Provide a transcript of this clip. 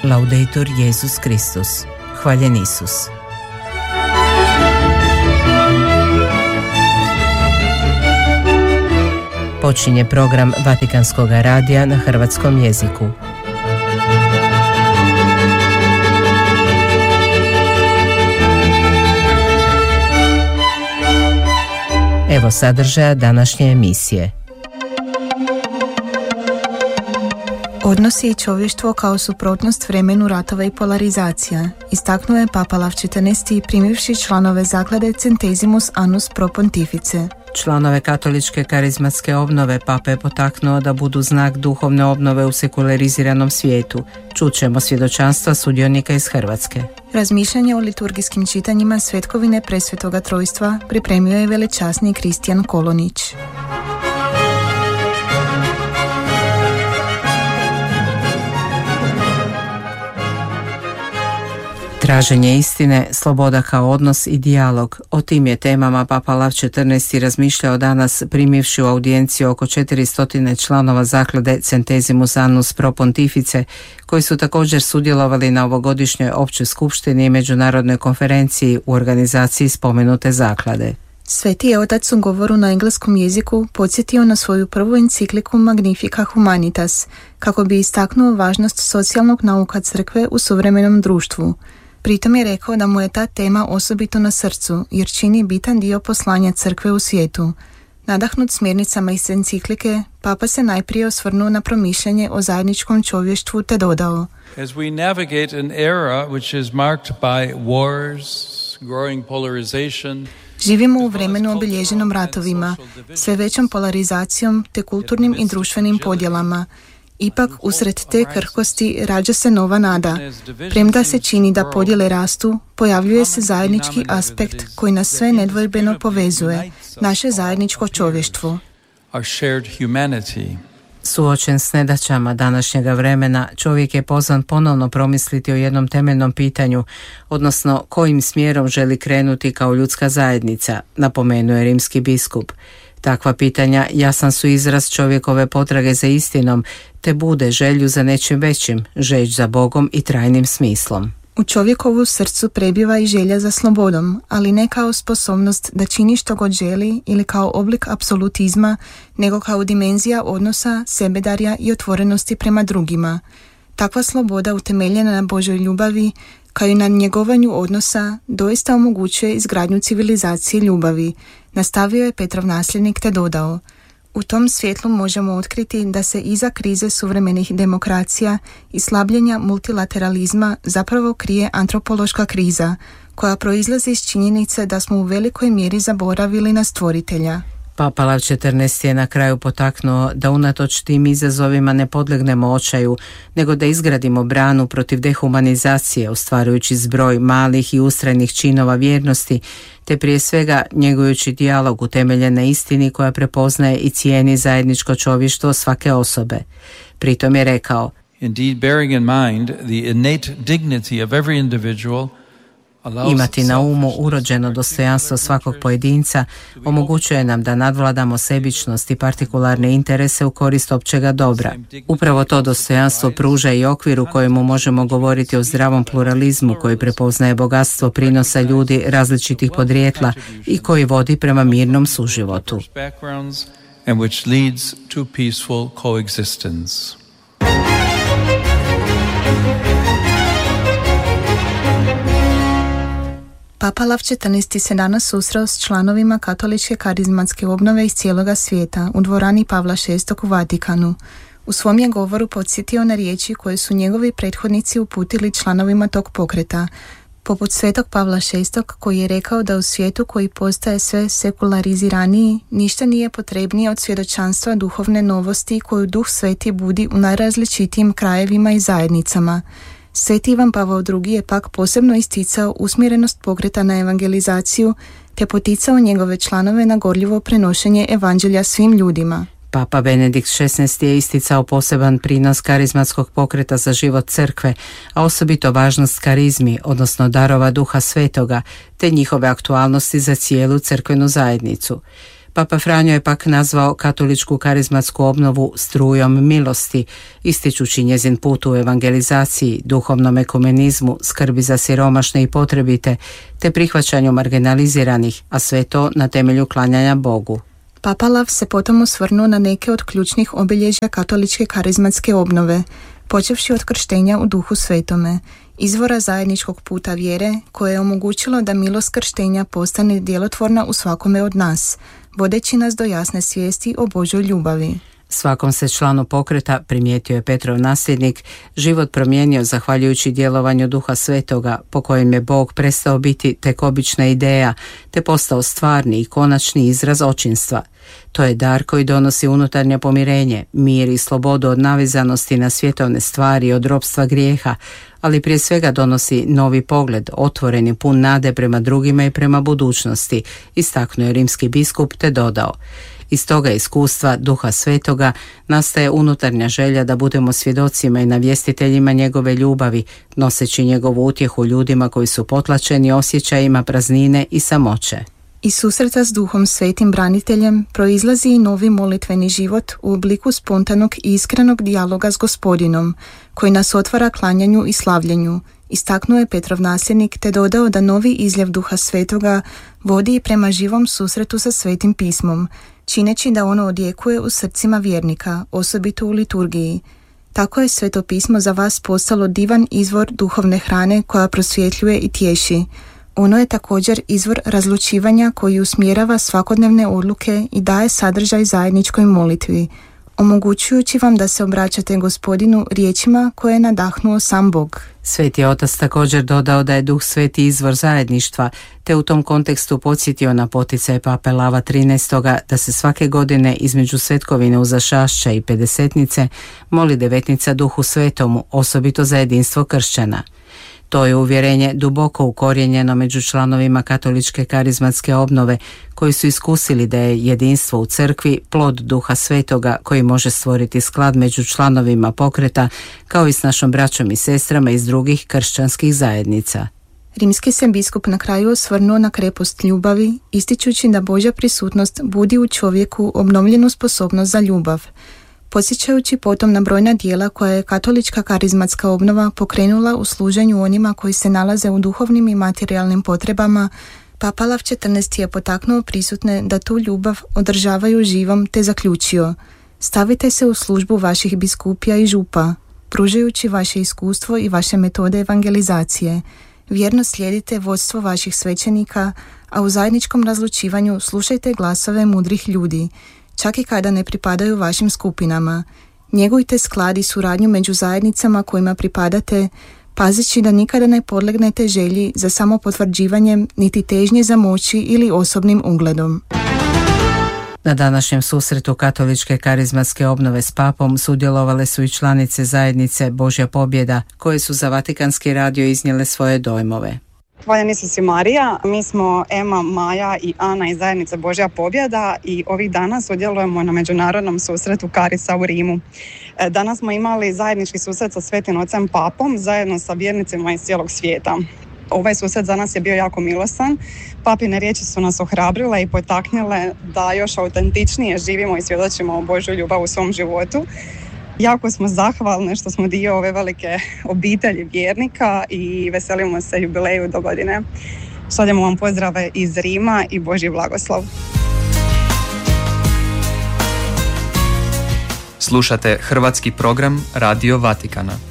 Laudetur Jesus Kristus. Hvaljen Isus. Počinje program Vatikanskog radija na hrvatskom jeziku. Evo sadržaja današnje emisije. Odnosi i čovještvo kao suprotnost vremenu ratova i polarizacija, istaknuo je Papa Lav XIV primivši članove zaklade Centesimus Annus Pro Pontifice. Članove katoličke karizmatske obnove Papa je potaknuo da budu znak duhovne obnove u sekulariziranom svijetu. Čućemo svjedočanstva sudionika iz Hrvatske. Razmišljanje o liturgijskim čitanjima svetkovine Presvetoga Trojstva pripremio je velečasni Kristijan Kolonić. Traženje istine, sloboda kao odnos i dijalog. O tim je temama Papa Lav XIV razmišljao danas primivši u audijenciju oko 400 članova zaklade Centesimus Annus Pro Pontifice, koji su također sudjelovali na ovogodišnjoj općoj skupštini i međunarodnoj konferenciji u organizaciji spomenute zaklade. Sveti je otac u govoru na engleskom jeziku podsjetio na svoju prvu encikliku Magnifica Humanitas, kako bi istaknuo važnost socijalnog nauka crkve u suvremenom društvu. Pritom je rekao da mu je ta tema osobito na srcu, jer čini bitan dio poslanja crkve u svijetu. Nadahnut smjernicama iz enciklike, Papa se najprije osvrnuo na promišljanje o zajedničkom čovještvu te dodao: As we navigate an era which is marked by wars, growing polarization, živimo u vremenu obilježenom ratovima, sve većom polarizacijom te kulturnim i društvenim podjelama. Ipak, usred te krhkosti rađa se nova nada. Premda se čini da podjele rastu, pojavljuje se zajednički aspekt koji nas sve nedvojbeno povezuje, naše zajedničko čovještvo. Suočen s nedaćama današnjega vremena, čovjek je pozvan ponovno promisliti o jednom temeljnom pitanju, odnosno kojim smjerom želi krenuti kao ljudska zajednica, napomenuo je rimski biskup. Takva pitanja jasan su izraz čovjekove potrage za istinom, te bude želju za nečim većim, žeć za Bogom i trajnim smislom. U čovjekovu srcu prebiva i želja za slobodom, ali ne kao sposobnost da čini što god želi ili kao oblik apsolutizma, nego kao dimenzija odnosa, sebedarja i otvorenosti prema drugima. Takva sloboda utemeljena na Božoj ljubavi, kao i na njegovanju odnosa, doista omogućuje izgradnju civilizacije ljubavi, nastavio je Petrov nasljednik te dodao: u tom svjetlu možemo otkriti da se iza krize suvremenih demokracija i slabljenja multilateralizma zapravo krije antropološka kriza, koja proizlazi iz činjenice da smo u velikoj mjeri zaboravili na stvoritelja. Papa Lav XIV je na kraju potaknuo da unatoč tim izazovima ne podlegnemo očaju, nego da izgradimo branu protiv dehumanizacije, ostvarujući zbroj malih i ustrajnih činova vjernosti, te prije svega njegujući dijalog utemeljen na istini koja prepoznaje i cijeni zajedničko čovještvo svake osobe. Pritom je rekao: Indeed, bearing in mind the innate dignity of every individual, imati na umu urođeno dostojanstvo svakog pojedinca omogućuje nam da nadvladamo sebičnost i partikularne interese u korist općega dobra. Upravo to dostojanstvo pruža i okvir u kojemu možemo govoriti o zdravom pluralizmu koji prepoznaje bogatstvo prinosa ljudi različitih podrijetla i koji vodi prema mirnom suživotu. and which leads to peaceful coexistence. Papa Lav XIV se danas susreo s članovima katoličke karizmatske obnove iz cijeloga svijeta u dvorani Pavla VI u Vatikanu. U svom je govoru podsjetio na riječi koje su njegovi prethodnici uputili članovima tog pokreta, poput svetog Pavla VI koji je rekao da u svijetu koji postaje sve sekulariziraniji ništa nije potrebnije od svjedočanstva duhovne novosti koju Duh Sveti budi u najrazličitijim krajevima i zajednicama. Sveti Ivan Pavao II je pak posebno isticao usmjerenost pokreta na evangelizaciju te poticao njegove članove na gorljivo prenošenje evanđelja svim ljudima. Papa Benedikt XVI je isticao poseban prinos karizmatskog pokreta za život crkve, a osobito važnost karizmi, odnosno darova Duha Svetoga, te njihove aktualnosti za cijelu crkvenu zajednicu. Papa Franjo je pak nazvao katoličku karizmatsku obnovu strujom milosti, ističući njezin put u evangelizaciji, duhovnom ekumenizmu, skrbi za siromašne i potrebite, te prihvaćanju marginaliziranih, a sve to na temelju klanjanja Bogu. Papa Lav se potom osvrnuo na neke od ključnih obilježja katoličke karizmatske obnove, počevši od krštenja u Duhu Svetome, izvora zajedničkog puta vjere koje je omogućilo da milost krštenja postane djelotvorna u svakome od nas, vodeći nas do jasne svijesti o Božoj ljubavi. Svakom se članu pokreta, primijetio je Petrov nasljednik, život promijenio zahvaljujući djelovanju Duha Svetoga, po kojem je Bog prestao biti tek obična ideja, te postao stvarni i konačni izraz očinstva. To je dar koji donosi unutarnje pomirenje, mir i slobodu od navizanosti na svjetovne stvari i od ropstva grijeha, ali prije svega donosi novi pogled, otvoren i pun nade prema drugima i prema budućnosti, istaknuo je rimski biskup te dodao: iz toga iskustva Duha Svetoga nastaje unutarnja želja da budemo svjedocima i navjestiteljima njegove ljubavi, noseći njegovu utjehu ljudima koji su potlačeni osjećajima praznine i samoće. Iz susreta s Duhom Svetim braniteljem proizlazi i novi molitveni život u obliku spontanog i iskrenog dijaloga s Gospodinom, koji nas otvara klanjanju i slavljenju, istaknuo je Petrov nasljednik te dodao da novi izljev Duha Svetoga vodi i prema živom susretu sa Svetim pismom, čineći da ono odjekuje u srcima vjernika, osobito u liturgiji. Tako je Sveto pismo za vas postalo divan izvor duhovne hrane koja prosvjetljuje i tješi. Ono je također izvor razlučivanja koji usmjerava svakodnevne odluke i daje sadržaj zajedničkoj molitvi, omogućujući vam da se obraćate Gospodinu riječima koje je nadahnuo sam Bog. Sveti otac također dodao da je Duh Sveti izvor zajedništva, te u tom kontekstu podsjetio na poticaj Pape Lava XIII da se svake godine između svetkovine Uzašašća i Pedesetnice moli devetnica Duhu Svetomu, osobito za jedinstvo kršćana. To je uvjerenje duboko ukorijenjeno među članovima katoličke karizmatske obnove, koji su iskusili da je jedinstvo u crkvi plod Duha Svetoga koji može stvoriti sklad među članovima pokreta, kao i s našom braćom i sestrama iz drugih kršćanskih zajednica. Rimski se biskup na kraju osvrnuo na krepost ljubavi, ističući da Božja prisutnost budi u čovjeku obnovljenu sposobnost za ljubav, podsjećajući potom na brojna djela koja je katolička karizmatska obnova pokrenula u služenju onima koji se nalaze u duhovnim i materijalnim potrebama. Papa Lav XIV je potaknuo prisutne da tu ljubav održavaju živom te zaključio: stavite se u službu vaših biskupija i župa, pružajući vaše iskustvo i vaše metode evangelizacije. Vjerno slijedite vodstvo vaših svećenika, a u zajedničkom razlučivanju slušajte glasove mudrih ljudi, čak i kada ne pripadaju vašim skupinama. Njegujte sklad i suradnju među zajednicama kojima pripadate, pazeći da nikada ne podlegnete želji za samopotvrđivanjem niti težnje za moći ili osobnim ugledom. Na današnjem susretu katoličke karizmatske obnove s papom sudjelovale su i članice zajednice Božja pobjeda, koje su za Vatikanski radio iznijele svoje dojmove. Hvala Isus i Marija, mi smo Ema, Maja i Ana iz zajednice Božja pobjeda i ovih dana sudjelujemo na međunarodnom susretu Karisa u Rimu. Danas smo imali zajednički susret sa Svetim Ocem Papom zajedno sa vjernicima iz cijelog svijeta. Ovaj susret za nas je bio jako milostan. Papine riječi su nas ohrabrile i potaknule da još autentičnije živimo i svjedočimo o Božju ljubav u svom životu. Jako smo zahvalni što smo dio ove velike obitelji vjernika i veselimo se jubileju do godine. Šaljemo vam pozdrave iz Rima i Božji blagoslov. Slušate hrvatski program Radio Vatikana.